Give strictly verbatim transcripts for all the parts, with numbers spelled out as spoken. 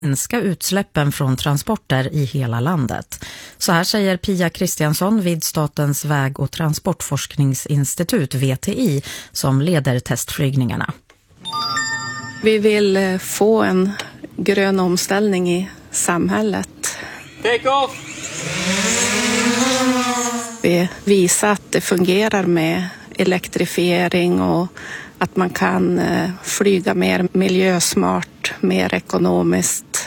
minska utsläppen från transporter i hela landet. Så här säger Pia Kristiansson vid Statens väg- och transportforskningsinstitut V T I som leder testflygningarna. Vi vill få en grön omställning i samhället. Take off! Vi visar att det fungerar med elektrifiering och att man kan flyga mer miljösmart, mer ekonomiskt.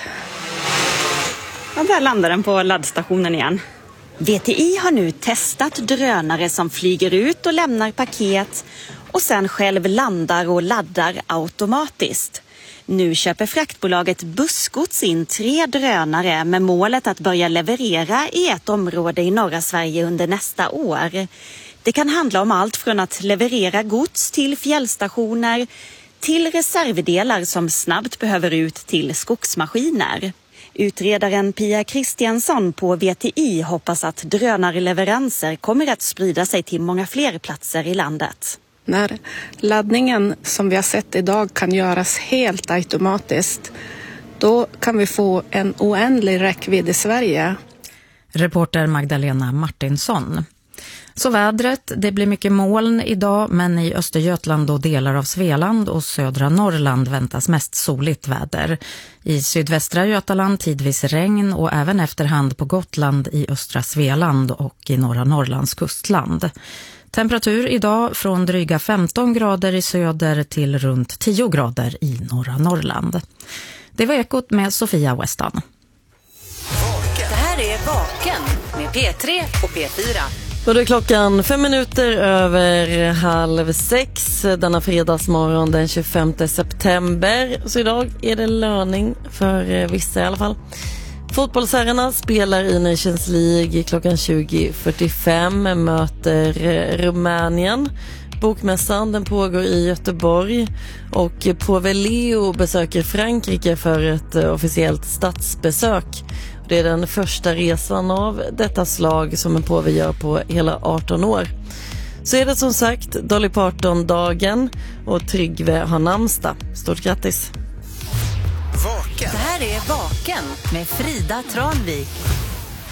Ja, där landar den på laddstationen igen. V T I har nu testat drönare som flyger ut och lämnar paket och sen själv landar och laddar automatiskt. Nu köper fraktbolaget Bussgods in tre drönare med målet att börja leverera i ett område i norra Sverige under nästa år. Det kan handla om allt från att leverera gods till fjällstationer till reservdelar som snabbt behöver ut till skogsmaskiner. Utredaren Pia Kristiansson på V T I hoppas att drönarleveranser kommer att sprida sig till många fler platser i landet. När laddningen som vi har sett idag kan göras helt automatiskt, då kan vi få en oändlig räckvidd i Sverige. Reporter Magdalena Martinsson. Så vädret, det blir mycket moln idag, men i Östergötland och delar av Svealand och södra Norrland väntas mest soligt väder. I sydvästra Götaland tidvis regn och även efterhand på Gotland i östra Svealand och i norra Norrlands kustland. Temperatur idag från dryga femton grader i söder till runt tio grader i norra Norrland. Det var Ekot med Sofia Weston. Det här är Vaken med P tre och P fyra. Då är klockan fem minuter över halv sex denna fredagsmorgon den tjugofemte september. Så idag är det löning för vissa i alla fall. Fotbollsherrarna spelar i Nations League klockan tjugo fyrtiofem, möter Rumänien. Bokmässan den pågår i Göteborg och Påve Leo besöker Frankrike för ett officiellt statsbesök. Det är den första resan av detta slag som en påve gör på hela arton år. Så är det som sagt Dolly Parton-dagen och Tryggve har namnsdag. Stort grattis! Vaken. Det här är Vaken med Frida Tranvik.